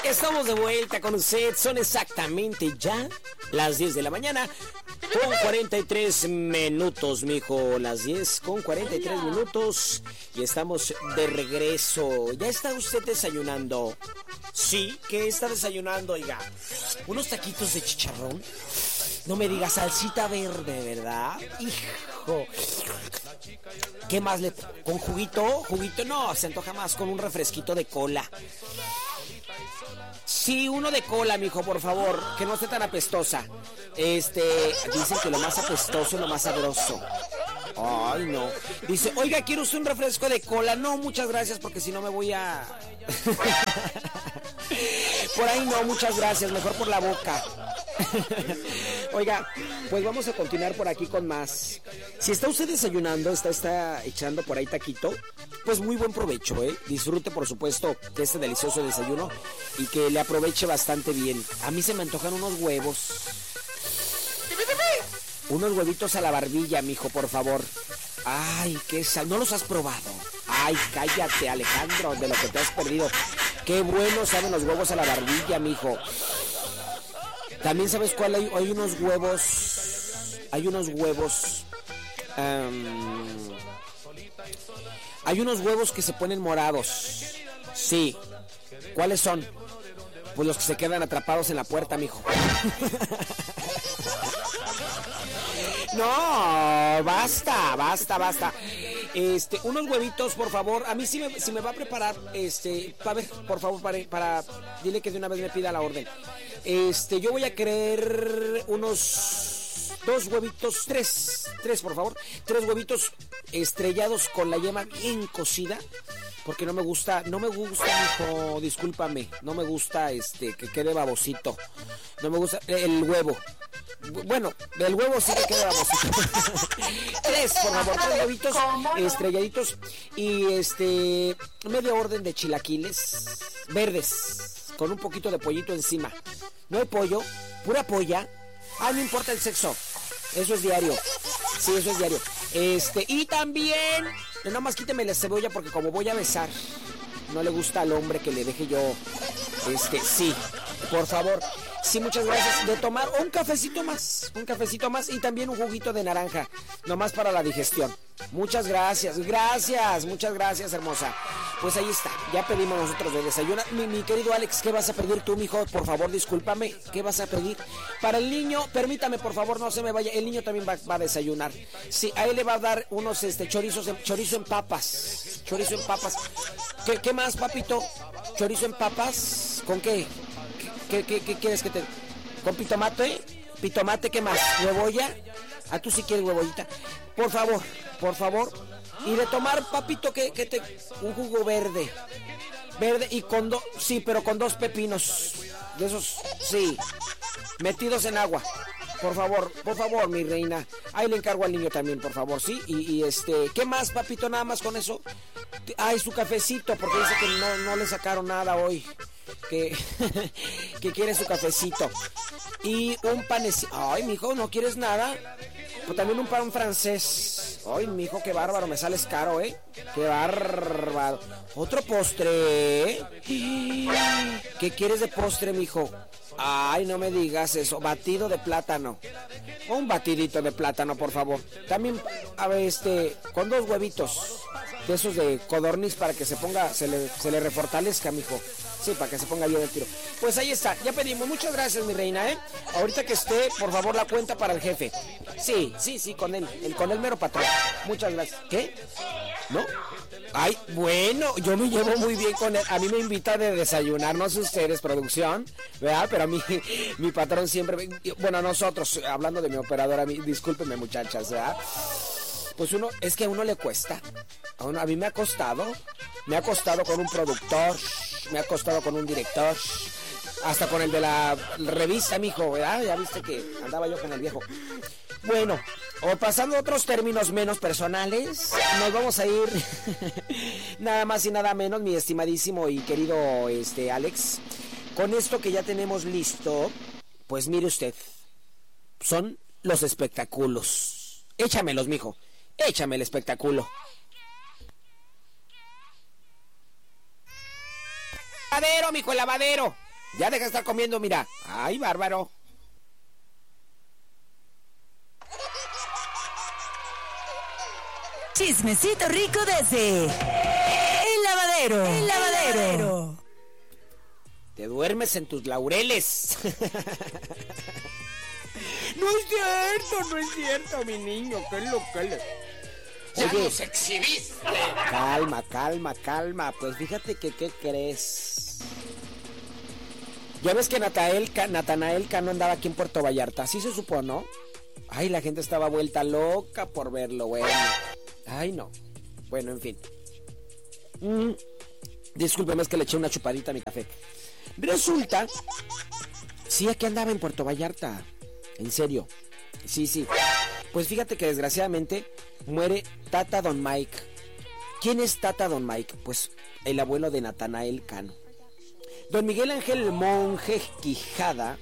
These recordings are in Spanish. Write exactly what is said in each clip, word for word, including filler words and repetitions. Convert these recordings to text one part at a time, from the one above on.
Estamos de vuelta con usted. Son exactamente ya las diez de la mañana con cuarenta y tres minutos, mijo. Las diez con cuarenta y tres minutos. Y estamos de regreso. ¿Ya está usted desayunando? Sí, ¿qué está desayunando, oiga? ¿Unos taquitos de chicharrón? No me diga salsita verde, ¿verdad? Hijo. ¿Qué más le... ¿Con juguito? ¿Juguito? No, se antoja más con un refresquito de cola. Sí, uno de cola, mijo, por favor, que no esté tan apestosa. Este, dicen que lo más apestoso es lo más sabroso. Ay, no. Dice, oiga, ¿quiere usted un refresco de cola? No, muchas gracias, porque si no me voy a... Por ahí no, muchas gracias, mejor por la boca. Oiga, pues vamos a continuar por aquí con más. Si está usted desayunando, está, está echando por ahí taquito, pues muy buen provecho, ¿eh? Disfrute, por supuesto, de este delicioso desayuno y que le aproveche bastante bien. A mí se me antojan unos huevos. Unos huevitos a la barbilla, mijo, por favor. Ay, qué sal. ¿No los has probado? Ay, cállate, Alejandro, de lo que te has perdido. Qué buenos saben los huevos a la barbilla, mijo. También sabes cuál hay, hay unos huevos, hay unos huevos, um, hay unos huevos que se ponen morados. Sí. ¿Cuáles son? Pues los que se quedan atrapados en la puerta, mijo. No, basta, basta, basta. Este, unos huevitos, por favor. A mí sí me, si me va a preparar, este, a ver, por favor, para, para, dile que de una vez me pida la orden. Este, yo voy a querer unos dos huevitos, tres, tres, por favor, tres huevitos estrellados con la yema bien cocida, porque no me gusta, no me gusta, mijo, discúlpame, no me gusta, este, que quede babosito, no me gusta el huevo. Bueno, del huevo sí que queda babosito. Tres, por favor, tres huevitos estrelladitos y este, media orden de chilaquiles verdes con un poquito de pollito encima. No hay pollo, pura polla. Ah, no importa el sexo. Eso es diario. Sí, eso es diario. Este, y también, nada más quíteme la cebolla porque como voy a besar, no le gusta al hombre que le deje yo. Este, sí, por favor. Sí, muchas gracias. De tomar un cafecito más, un cafecito más y también un juguito de naranja, nomás para la digestión. Muchas gracias, gracias, muchas gracias, hermosa. Pues ahí está, ya pedimos nosotros de desayuno. Mi, mi querido Alex, ¿qué vas a pedir tú, mijo? Por favor, discúlpame, ¿qué vas a pedir? Para el niño, permítame, por favor, no se me vaya. El niño también va, va a desayunar. Sí, a él le va a dar unos este, chorizos, en, chorizo en papas. Chorizo en papas. ¿Qué, qué más, papito? ¿Chorizo en papas? ¿Con qué? ¿Qué, qué, qué quieres que te...? ¿Con pitomate? ¿Pitomate qué más? ¿Huevolla? Ah, tú sí quieres huevollita. Por favor, por favor. Y de tomar, papito, que, que te... un jugo verde. Verde y con dos... Sí, pero con dos pepinos. De esos, sí. Metidos en agua. Por favor, por favor, mi reina. Ahí le encargo al niño también, por favor, ¿sí? Y, y este... ¿Qué más, papito? Nada más con eso. Ay, su cafecito, porque dice que no, no le sacaron nada hoy. Que, que quiere su cafecito. Y un panecito. Ay, mijo, ¿no quieres nada? Pues también un pan francés. Ay, mijo, qué bárbaro, me sales caro, ¿eh? Qué bárbaro. Otro postre. ¿Qué quieres de postre, mijo? Ay, no me digas eso. Batido de plátano. Un batidito de plátano, por favor. También, a ver, este, con dos huevitos de esos de codorniz para que se ponga, se le, se le refortalezca, mijo. Sí, para que se ponga bien el tiro. Pues ahí está, ya pedimos. Muchas gracias, mi reina, ¿eh? Ahorita que esté, por favor, la cuenta para el jefe. Sí, sí, sí, con él, el, con el mero patrón. Muchas gracias. ¿Qué? ¿No? Ay, bueno, yo me llevo muy bien con él. A mí me invita de desayunar, no sé ustedes, producción, ¿verdad? Pero a mí, mi patrón siempre... Bueno, nosotros, hablando de mi operadora, a mí, discúlpenme, muchachas, ¿verdad? Pues uno, es que a uno le cuesta. A, uno, a mí me ha costado. Me ha costado con un productor, me ha costado con un director, hasta con el de la revista, mijo, ¿verdad? Ya viste que andaba yo con el viejo. Bueno, o pasando a otros términos menos personales, nos vamos a ir nada más y nada menos, mi estimadísimo y querido este Alex, con esto que ya tenemos listo. Pues mire usted, son los espectáculos. Échamelos, mijo, échame el espectáculo. Lavadero, mijo, el lavadero. Ya deja de estar comiendo, mira. Ay, bárbaro. Chismecito rico desde El Lavadero. El Lavadero. Te duermes en tus laureles. No es cierto, no es cierto, mi niño. ¿Qué es lo que le... ¡Ya Oye, nos exhibiste! Calma, calma, calma. Pues fíjate que, ¿qué crees? Ya ves que Natanael, Natanael Cano andaba aquí en Puerto Vallarta. Así se supo, ¿no? Ay, la gente estaba vuelta loca por verlo, bueno. Ay, no. Bueno, en fin. Mm. Discúlpeme, es que le eché una chupadita a mi café. Resulta... Sí, aquí andaba en Puerto Vallarta. En serio. Sí, sí. Pues fíjate que desgraciadamente muere Tata Don Mike. ¿Quién es Tata Don Mike? Pues el abuelo de Natanael Cano. Don Miguel Ángel Monje Quijada,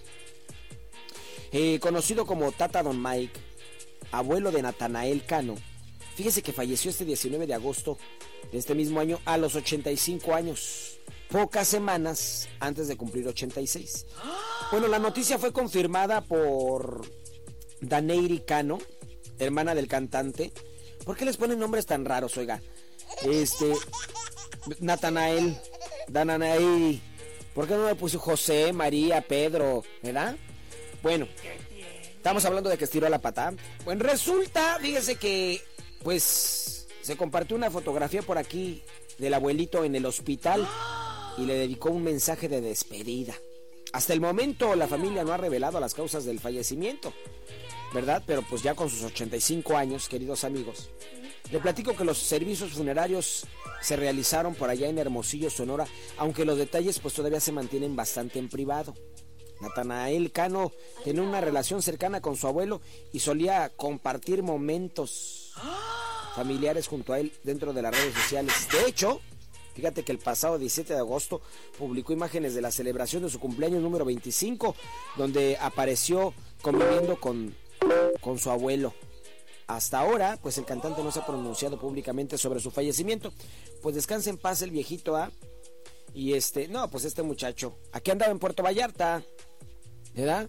eh, conocido como Tata Don Mike, abuelo de Natanael Cano. Fíjese que falleció este diecinueve de agosto de este mismo año a los ochenta y cinco años. Pocas semanas antes de cumplir ochenta y seis. Bueno, la noticia fue confirmada por Daneiri Cano, hermana del cantante. ¿Por qué les ponen nombres tan raros, oiga? Este... Natanael, Dananairi. ¿Por qué no me puso José, María, Pedro? ¿Verdad? Bueno, estamos hablando de que estiró la pata. Bueno, resulta, fíjese que... Pues... Se compartió una fotografía por aquí del abuelito en el hospital y le dedicó un mensaje de despedida. Hasta el momento la familia no ha revelado las causas del fallecimiento, ¿verdad? Pero pues ya con sus ochenta y cinco años, queridos amigos, le platico que los servicios funerarios se realizaron por allá en Hermosillo, Sonora, aunque los detalles pues todavía se mantienen bastante en privado. Natanael Cano tenía una relación cercana con su abuelo y solía compartir momentos familiares junto a él dentro de las redes sociales. De hecho, fíjate que el pasado diecisiete de agosto publicó imágenes de la celebración de su cumpleaños número veinticinco, donde apareció conviviendo con, con su abuelo. Hasta ahora, pues el cantante no se ha pronunciado públicamente sobre su fallecimiento. Pues descanse en paz el viejito, ¿ah? ¿eh? Y este, no, pues este muchacho, aquí andaba en Puerto Vallarta, ¿verdad?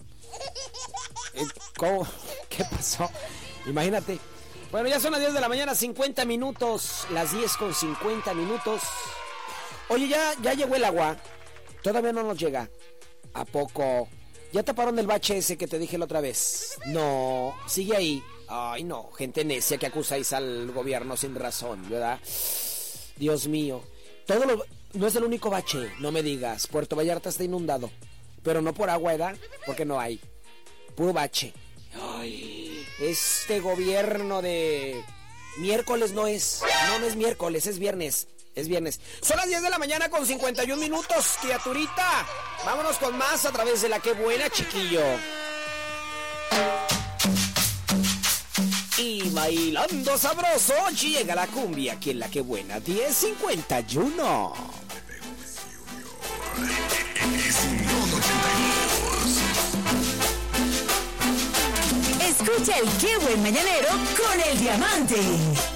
¿Cómo? ¿Qué pasó? Imagínate. Bueno, ya son las diez de la mañana, cincuenta minutos, las diez con cincuenta minutos. Oye, ya, ya llegó el agua. Todavía no nos llega. ¿A poco? ¿Ya taparon el bache ese que te dije la otra vez? No, sigue ahí. Ay, no, gente necia que acusáis al gobierno sin razón, ¿verdad? Dios mío. Todo lo... No es el único bache, no me digas. Puerto Vallarta está inundado. Pero no por agua, ¿verdad? Porque no hay. Puro bache. Ay, este gobierno de... Miércoles no es. No, no es miércoles, es viernes. Es viernes. Son las diez de la mañana con cincuenta y un minutos, criaturita. Vámonos con más a través de La Qué Buena, chiquillo. Y bailando sabroso, llega la cumbia aquí en La Qué Buena, diez cincuenta y uno. Escucha el Qué Buen Mañanero con el Diamante.